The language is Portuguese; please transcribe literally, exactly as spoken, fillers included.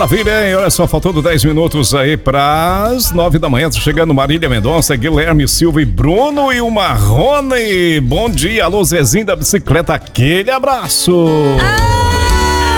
maravilha, hein? Olha só, faltando dez minutos aí para as nove da manhã. Tá chegando Marília Mendonça, Guilherme Silva e Bruno e o Marrone. Bom dia, alô Zezinho da bicicleta, aquele abraço. Ah!